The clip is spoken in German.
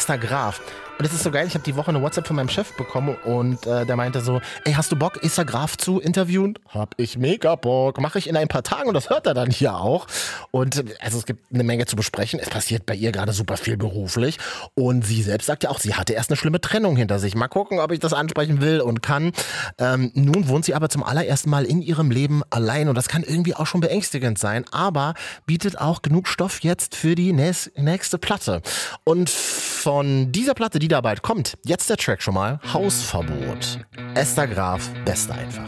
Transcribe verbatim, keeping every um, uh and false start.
Esther Graf. Und das ist so geil, ich habe die Woche eine WhatsApp von meinem Chef bekommen und äh, der meinte so, ey, hast du Bock, Esther Graf zu interviewen? Hab ich mega Bock, mache ich in ein paar Tagen und das hört er dann hier auch. Und äh, also es gibt eine Menge zu besprechen, es passiert bei ihr gerade super viel beruflich und sie selbst sagt ja auch, sie hatte erst eine schlimme Trennung hinter sich. Mal gucken, ob ich das ansprechen will und kann. Ähm, nun wohnt sie aber zum allerersten Mal in ihrem Leben allein und das kann irgendwie auch schon beängstigend sein, aber bietet auch genug Stoff jetzt für die näs- nächste Platte. Und von dieser Platte, die da bald kommt, jetzt der Track schon mal, Hausverbot. Esther Graf, beste einfach.